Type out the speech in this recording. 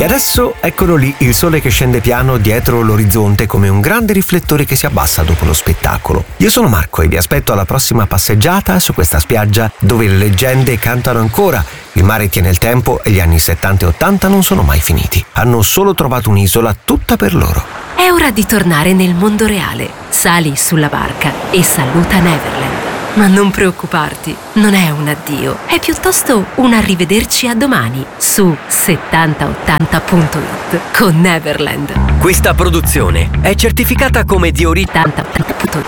adesso eccolo lì, il sole che scende piano dietro l'orizzonte come un grande riflettore che si abbassa dopo lo spettacolo. Io sono Marco e vi aspetto alla prossima passeggiata su questa spiaggia dove le leggende cantano ancora. Il mare tiene il tempo e gli anni 70 e 80 non sono mai finiti. Hanno solo trovato un'isola tutta per loro. È ora di tornare nel mondo reale. Sali sulla barca e saluta Neverland. Ma non preoccuparti, non è un addio, è piuttosto un arrivederci a domani su 7080.it con Neverland. Questa produzione è certificata come di origine 7080.it